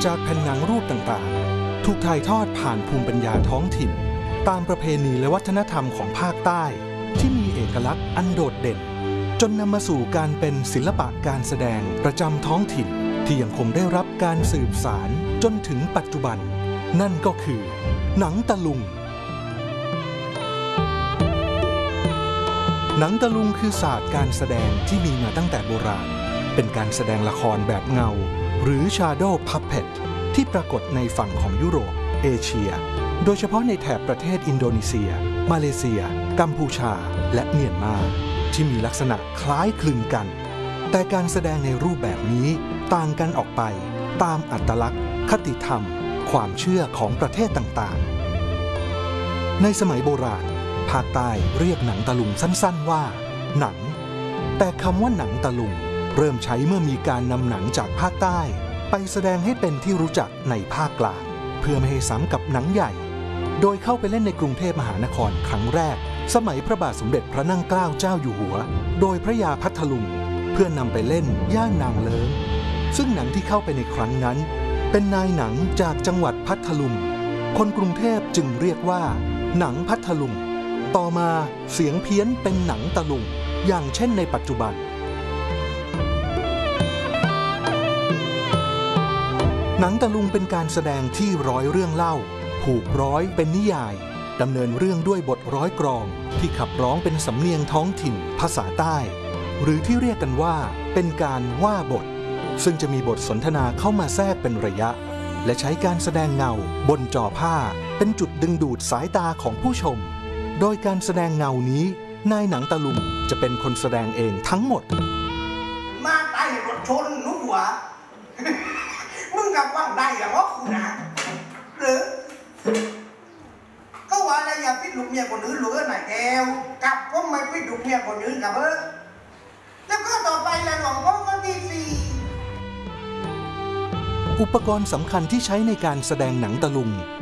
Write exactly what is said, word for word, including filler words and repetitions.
จากแผ่นหนังรูปต่างๆถูกถ่ายทอดผ่านภูมิปัญญาท้องถิ่นตามประเพณีและวัฒนธรรมของภาคใต้ที่มีเอกลักษณ์อันโดดเด่นจนนำมาสู่การเป็นศิลปะการแสดงประจำท้องถิ่นที่ยังคงได้รับการสืบสานจนถึงปัจจุบันนั่นก็คือหนังตะลุงหนังตะลุงคือศาสตร์การแสดงที่มีมาตั้งแต่โบราณเป็นการแสดงละครแบบเงาหรือ Shadow Puppet ที่ปรากฏในฝั่งของยุโรปเอเชียโดยเฉพาะในแถบประเทศอินโดนีเซียมาเลเซียกัมพูชาและเมียนมาที่มีลักษณะคล้ายคลึงกันแต่การแสดงในรูปแบบนี้ต่างกันออกไปตามอัตลักษณ์คติธรรมความเชื่อของประเทศต่างๆในสมัยโบราณภาคใต้เรียกหนังตะลุงสั้นๆว่าหนังแต่คำว่าหนังตะลุงเริ่มใช้เมื่อมีการนำหนังจากภาคใต้ไปแสดงให้เป็นที่รู้จักในภาคกลางเพื่อไม่ให้ซ้ำกับหนังใหญ่โดยเข้าไปเล่นในกรุงเทพมหานครครั้งแรกสมัยพระบาทสมเด็จพระนั่งเกล้าเจ้าอยู่หัวโดยพระยาพัทลุงเพื่อนำไปเล่นย่านนางเลิ้งซึ่งหนังที่เข้าไปในครั้งนั้นเป็นนายหนังจากจังหวัดพัทลุงคนกรุงเทพจึงเรียกว่าหนังพัทลุงต่อมาเสียงเพี้ยนเป็นหนังตะลุงอย่างเช่นในปัจจุบันหนังตะลุงเป็นการแสดงที่ร้อยเรื่องเล่าผูกร้อยเป็นนิยายดำเนินเรื่องด้วยบทร้อยกลองที่ขับร้องเป็นสำเนียงท้องถิ่นภาษาใต้หรือที่เรียกกันว่าเป็นการว่าบทซึ่งจะมีบทสนทนาเข้ามาแทรกเป็นระยะและใช้การแสดงเงาบนจอผ้าเป็นจุดดึงดูดสายตาของผู้ชมโดยการแสดงเงานี้นายหนังตะลุงจะเป็นคนแสดงเองทั้งหมดมาไต่รถชนนุ๊กหัวมึงกับว่างได้อย่างว่าคุณนะหรือก็ว่าอะไรอย่าพิดลูกเมียคนอื่นหรือไหนแอวกับก็ไม่พิดลูกเมียคนอื่นกับเออแล้วก็ต่อไปละหลวงพ่อก็ดีสิอุปกรณ์สำคัญที่ใช้ในการแสดงหนังตะลุง